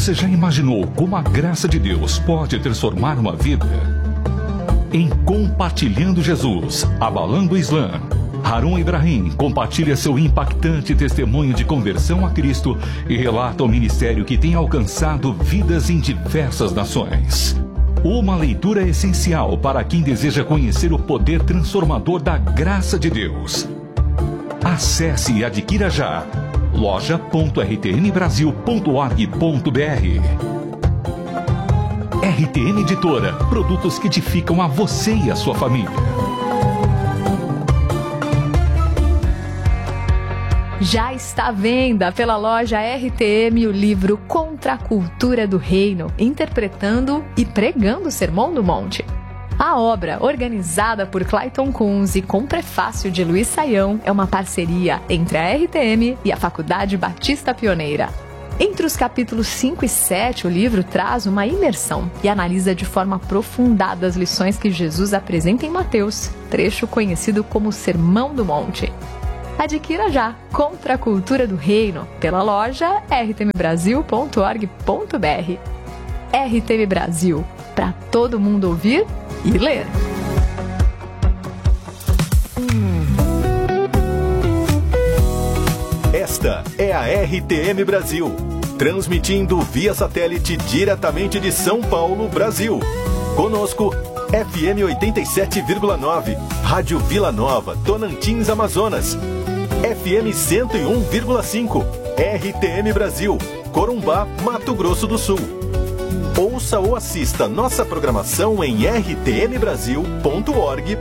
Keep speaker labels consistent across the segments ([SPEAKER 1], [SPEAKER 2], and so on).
[SPEAKER 1] Você já imaginou como a graça de Deus pode transformar uma vida? Em Compartilhando Jesus, Abalando o Islã, Harun Ibrahim compartilha seu impactante testemunho de conversão a Cristo e relata o ministério que tem alcançado vidas em diversas nações. Uma leitura essencial para quem deseja conhecer o poder transformador da graça de Deus. Acesse e adquira já loja.rtnbrasil.org.br. RTN Editora, produtos que edificam a você e a sua família.
[SPEAKER 2] Já está à venda pela loja RTM o livro Contra a Cultura do Reino, interpretando e pregando o Sermão do Monte. A obra, organizada por Clayton Kunz e com prefácio de Luiz Saião, é uma parceria entre a RTM e a Faculdade Batista Pioneira. Entre os capítulos 5 e 7, o livro traz uma imersão e analisa de forma aprofundada as lições que Jesus apresenta em Mateus, trecho conhecido como Sermão do Monte. Adquira já Contra a Cultura do Reino pela loja rtmbrasil.org.br. RTM Brasil, para todo mundo ouvir e ler.
[SPEAKER 3] Esta é a RTM Brasil, transmitindo via satélite diretamente de São Paulo, Brasil. Conosco, FM 87,9, Rádio Vila Nova, Tocantins, Amazonas. FM 101,5, RTM Brasil, Corumbá, Mato Grosso do Sul. Ouça ou assista nossa programação em rtmbrasil.org.br.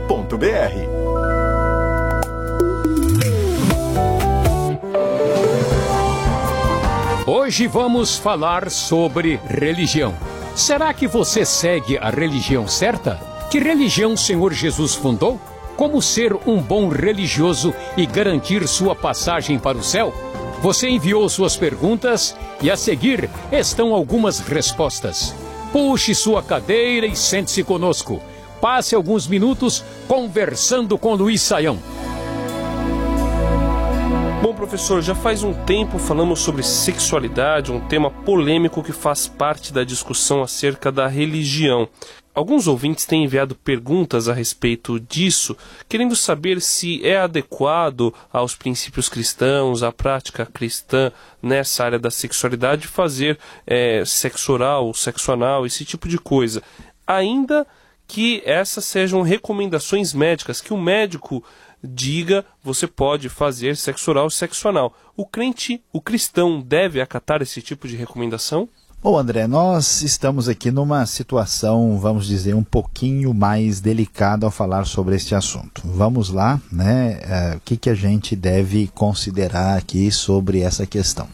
[SPEAKER 4] Hoje vamos falar sobre religião. Será que você segue a religião certa? Que religião o Senhor Jesus fundou? Como ser um bom religioso e garantir sua passagem para o céu? Você enviou suas perguntas e a seguir estão algumas respostas. Puxe sua cadeira e sente-se conosco. Passe alguns minutos conversando com Luiz Saião.
[SPEAKER 5] Bom, professor, já faz um tempo falamos sobre sexualidade, um tema polêmico que faz parte da discussão acerca da religião. Alguns ouvintes têm enviado perguntas a respeito disso, querendo saber se é adequado aos princípios cristãos, à prática cristã nessa área da sexualidade, fazer sexo oral, sexo anal, esse tipo de coisa. Ainda que essas sejam recomendações médicas, que o médico diga, você pode fazer sexo oral, sexo anal. O cristão deve acatar esse tipo de recomendação?
[SPEAKER 6] Bom, André, nós estamos aqui numa situação, vamos dizer, um pouquinho mais delicada ao falar sobre este assunto. Vamos lá, né? O que a gente deve considerar aqui sobre essa questão?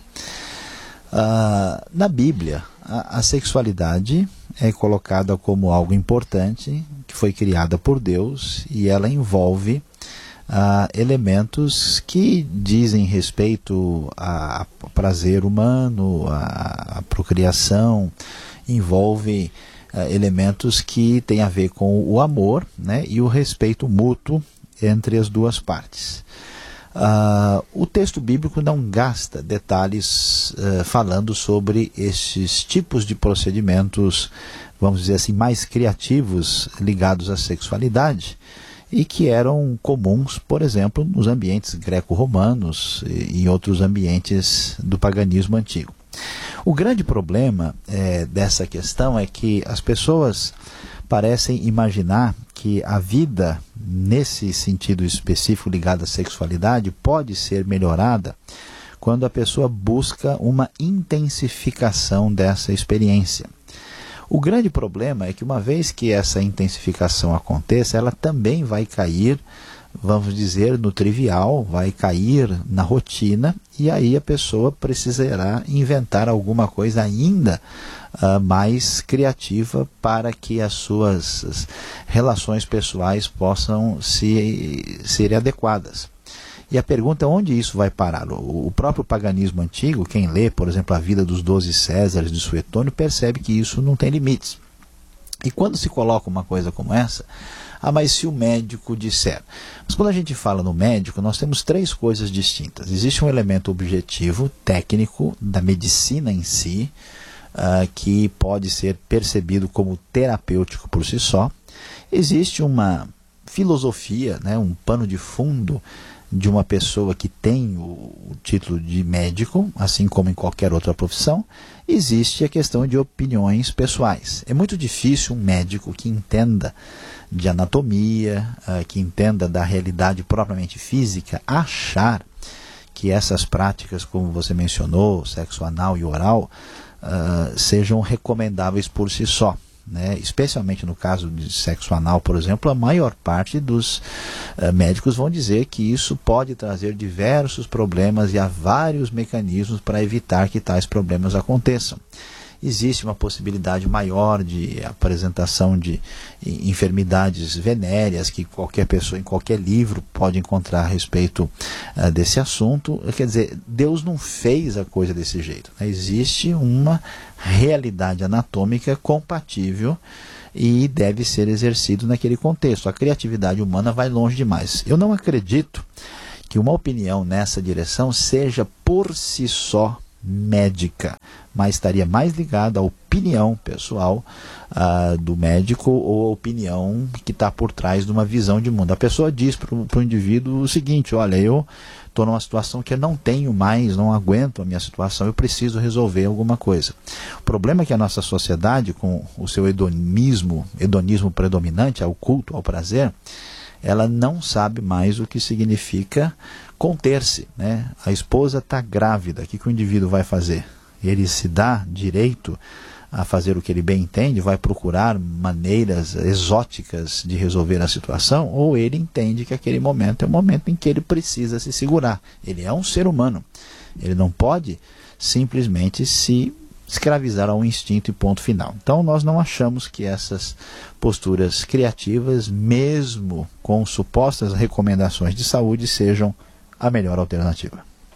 [SPEAKER 6] Na Bíblia, a sexualidade é colocada como algo importante, que foi criada por Deus, e ela envolve elementos que dizem respeito a prazer humano, a procriação, envolve elementos que têm a ver com o amor, né, e o respeito mútuo entre as duas partes. O texto bíblico não gasta detalhes falando sobre esses tipos de procedimentos, vamos dizer assim, mais criativos ligados à sexualidade, e que eram comuns, por exemplo, nos ambientes greco-romanos e em outros ambientes do paganismo antigo. O grande problema dessa questão é que as pessoas parecem imaginar que a vida, nesse sentido específico ligado à sexualidade, pode ser melhorada quando a pessoa busca uma intensificação dessa experiência. O grande problema é que uma vez que essa intensificação aconteça, ela também vai cair, vamos dizer, no trivial, vai cair na rotina, e aí a pessoa precisará inventar alguma coisa ainda mais criativa para que as suas relações pessoais possam ser adequadas. E a pergunta é onde isso vai parar. O próprio paganismo antigo, quem lê, por exemplo, a vida dos 12 Césares de Suetônio, percebe que isso não tem limites. E quando se coloca uma coisa como essa, mas se o médico disser. Mas quando a gente fala no médico, nós temos três coisas distintas. Existe um elemento objetivo, técnico, da medicina em si, que pode ser percebido como terapêutico por si só. Existe uma filosofia, né, um pano de fundo de uma pessoa que tem o título de médico, assim como em qualquer outra profissão. Existe a questão de opiniões pessoais. É muito difícil um médico que entenda de anatomia, que entenda da realidade propriamente física, achar que essas práticas, como você mencionou, sexo anal e oral, sejam recomendáveis por si só. Né? Especialmente no caso de sexo anal, por exemplo, a maior parte dos médicos vão dizer que isso pode trazer diversos problemas e há vários mecanismos para evitar que tais problemas aconteçam. Existe uma possibilidade maior de apresentação de enfermidades venéreas que qualquer pessoa em qualquer livro pode encontrar a respeito desse assunto. Quer dizer, Deus não fez a coisa desse jeito, né? Existe uma realidade anatômica compatível e deve ser exercido naquele contexto. A criatividade humana vai longe demais. Eu não acredito que uma opinião nessa direção seja por si só médica, mas estaria mais ligada à opinião pessoal do médico ou à opinião que está por trás de uma visão de mundo. A pessoa diz para o indivíduo o seguinte: olha, eu estou numa situação que eu não tenho mais, não aguento a minha situação, eu preciso resolver alguma coisa. O problema é que a nossa sociedade, com o seu hedonismo predominante, ao culto, ao prazer, ela não sabe mais o que significa conter-se, né? A esposa está grávida, o que o indivíduo vai fazer? Ele se dá direito a fazer o que ele bem entende, vai procurar maneiras exóticas de resolver a situação, ou ele entende que aquele momento é o momento em que ele precisa se segurar. Ele é um ser humano, ele não pode simplesmente se escravizar a um instinto e ponto final. Então nós não achamos que essas posturas criativas, mesmo com supostas recomendações de saúde, sejam a melhor alternativa.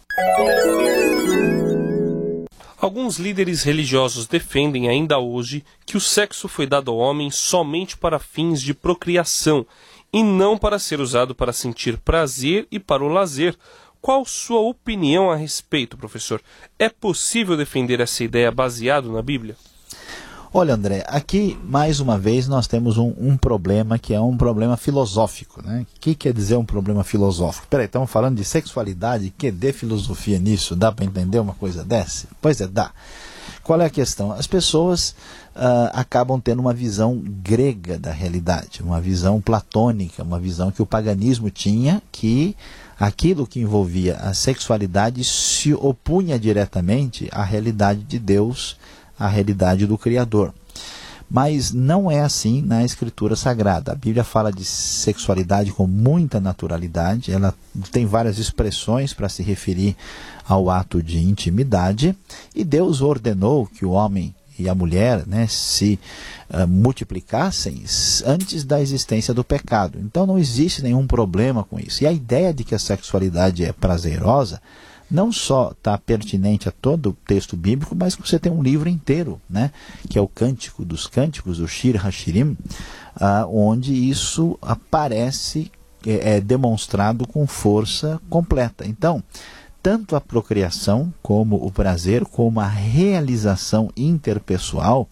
[SPEAKER 5] Alguns líderes religiosos defendem ainda hoje que o sexo foi dado ao homem somente para fins de procriação e não para ser usado para sentir prazer e para o lazer. Qual sua opinião a respeito, professor? É possível defender essa ideia baseado na Bíblia?
[SPEAKER 6] Olha, André, aqui mais uma vez nós temos um problema que é um problema filosófico, né? O que quer dizer um problema filosófico? Peraí, estamos falando de sexualidade, que dê filosofia nisso? Dá para entender uma coisa dessa? Pois é, dá. Qual é a questão? As pessoas acabam tendo uma visão grega da realidade, uma visão platônica, uma visão que o paganismo tinha, que aquilo que envolvia a sexualidade se opunha diretamente à realidade de Deus, à realidade do Criador. Mas não é assim na Escritura Sagrada. A Bíblia fala de sexualidade com muita naturalidade, ela tem várias expressões para se referir ao ato de intimidade, e Deus ordenou que o homem e a mulher, né, se multiplicassem antes da existência do pecado. Então não existe nenhum problema com isso. E a ideia de que a sexualidade é prazerosa não só está pertinente a todo o texto bíblico, mas você tem um livro inteiro, né, que é o Cântico dos Cânticos, o Shir HaShirim, onde isso aparece, é demonstrado com força completa. Então, tanto a procriação, como o prazer, como a realização interpessoal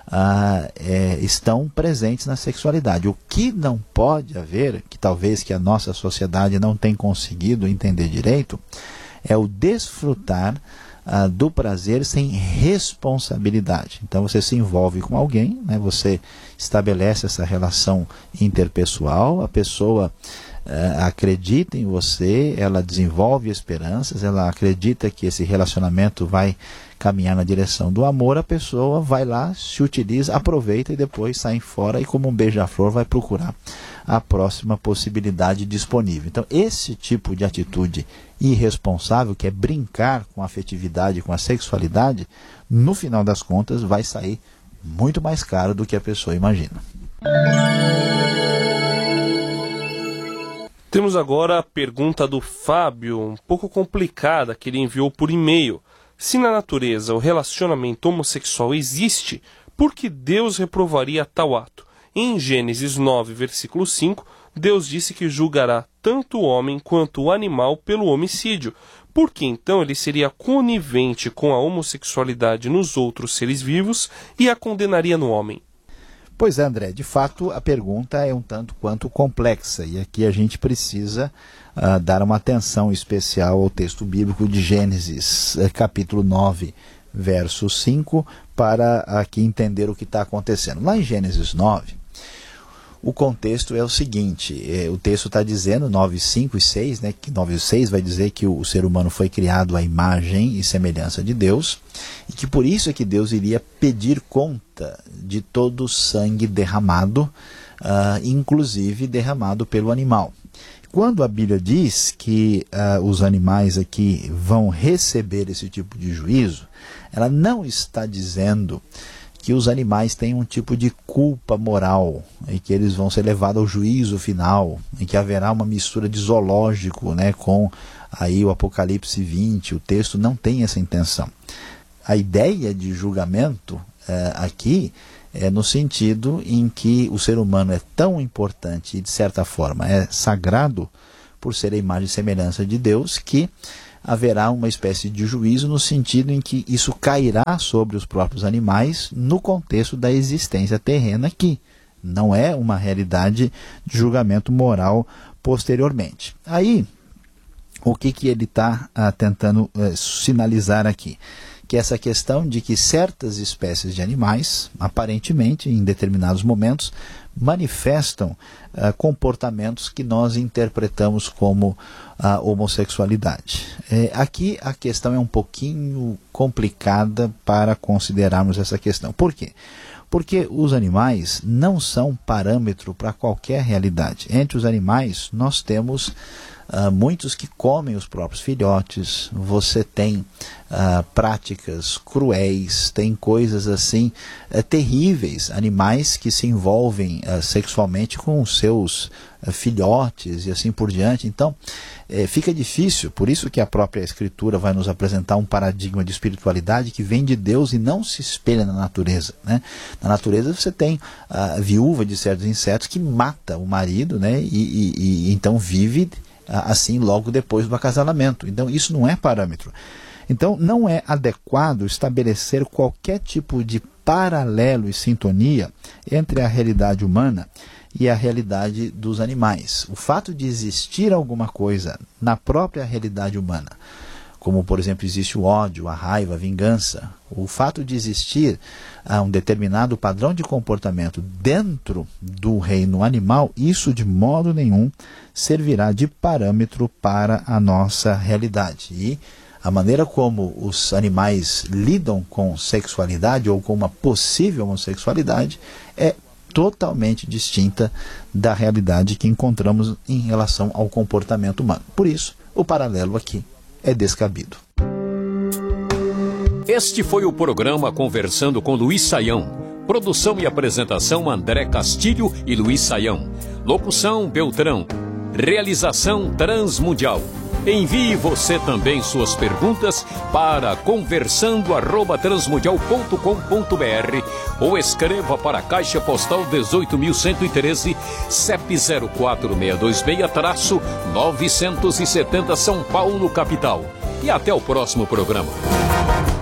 [SPEAKER 6] estão presentes na sexualidade. O que não pode haver, que talvez que a nossa sociedade não tenha conseguido entender direito, é o desfrutar do prazer sem responsabilidade. Então você se envolve com alguém, né, você estabelece essa relação interpessoal, a pessoa acredita em você, ela desenvolve esperanças, ela acredita que esse relacionamento vai caminhar na direção do amor, a pessoa vai lá, se utiliza, aproveita e depois sai fora e, como um beija-flor, vai procurar a próxima possibilidade disponível. Então esse tipo de atitude irresponsável, que é brincar com a afetividade, com a sexualidade, no final das contas vai sair muito mais caro do que a pessoa imagina.
[SPEAKER 5] Temos agora a pergunta do Fábio, um pouco complicada, que ele enviou por e-mail. Se na natureza o relacionamento homossexual existe, por que Deus reprovaria tal ato? Em Gênesis 9, versículo 5, Deus disse que julgará tanto o homem quanto o animal pelo homicídio. Por que então ele seria conivente com a homossexualidade nos outros seres vivos e a condenaria no homem?
[SPEAKER 6] Pois é, André, de fato a pergunta é um tanto quanto complexa e aqui a gente precisa dar uma atenção especial ao texto bíblico de Gênesis, capítulo 9, verso 5, para aqui entender o que está acontecendo. Lá em Gênesis 9, o contexto é o seguinte, o texto está dizendo, 9, 5 e 6, né, que 9 e 6 vai dizer que o ser humano foi criado à imagem e semelhança de Deus, e que por isso é que Deus iria pedir conta de todo o sangue derramado, inclusive derramado pelo animal. Quando a Bíblia diz que os animais aqui vão receber esse tipo de juízo, ela não está dizendo que os animais têm um tipo de culpa moral e que eles vão ser levados ao juízo final e que haverá uma mistura de zoológico, né, com aí o Apocalipse 20, o texto não tem essa intenção. A ideia de julgamento aqui é no sentido em que o ser humano é tão importante e de certa forma é sagrado por ser a imagem e semelhança de Deus que haverá uma espécie de juízo no sentido em que isso cairá sobre os próprios animais no contexto da existência terrena aqui. Não é uma realidade de julgamento moral posteriormente. Aí, o que ele está tentando sinalizar aqui? Que essa questão de que certas espécies de animais, aparentemente, em determinados momentos, manifestam comportamentos que nós interpretamos como a homossexualidade. Aqui a questão é um pouquinho complicada para considerarmos essa questão. Por quê? Porque os animais não são parâmetro para qualquer realidade. Entre os animais nós temos muitos que comem os próprios filhotes, você tem práticas cruéis, tem coisas assim terríveis, animais que se envolvem sexualmente com os seus filhotes e assim por diante. Então fica difícil, por isso que a própria Escritura vai nos apresentar um paradigma de espiritualidade que vem de Deus e não se espelha na natureza, né? Na natureza você tem a viúva de certos insetos que mata o marido, né? e então vive assim logo depois do acasalamento. Então isso não é parâmetro. Então não é adequado estabelecer qualquer tipo de paralelo e sintonia entre a realidade humana e a realidade dos animais. O fato de existir alguma coisa na própria realidade humana, como por exemplo existe o ódio, a raiva, a vingança, o fato de existir um determinado padrão de comportamento dentro do reino animal, isso de modo nenhum servirá de parâmetro para a nossa realidade. E a maneira como os animais lidam com sexualidade ou com uma possível homossexualidade é totalmente distinta da realidade que encontramos em relação ao comportamento humano. Por isso, o paralelo aqui é descabido.
[SPEAKER 4] Este foi o programa Conversando com Luiz Saião. Produção e apresentação André Castilho e Luiz Saião. Locução Beltrão. Realização Transmundial. Envie você também suas perguntas para conversando@transmundial.com.br ou escreva para a Caixa Postal 18.113, CEP 04626-970 São Paulo, capital. E até o próximo programa.